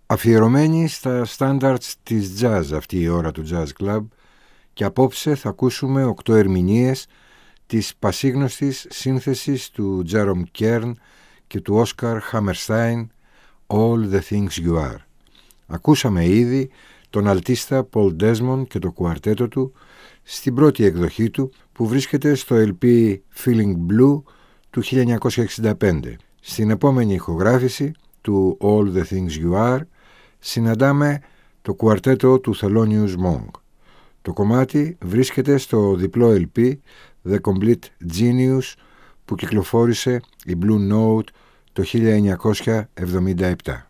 Αφιερωμένη στα standards της jazz αυτή η ώρα του Jazz Club, και απόψε θα ακούσουμε 8 ερμηνείες της πασίγνωστης σύνθεσης του Jerome Kern και του Oscar Hammerstein, All the Things You Are. Ακούσαμε ήδη τον αλτίστα Paul Desmond και το κουαρτέτο του στην πρώτη εκδοχή του που βρίσκεται στο LP Feeling Blue του 1965. Στην επόμενη ηχογράφηση του All the Things You Are συναντάμε το κουαρτέτο του Thelonious Monk. Το κομμάτι βρίσκεται στο διπλό LP The Complete Genius που κυκλοφόρησε η Blue Note το 1977.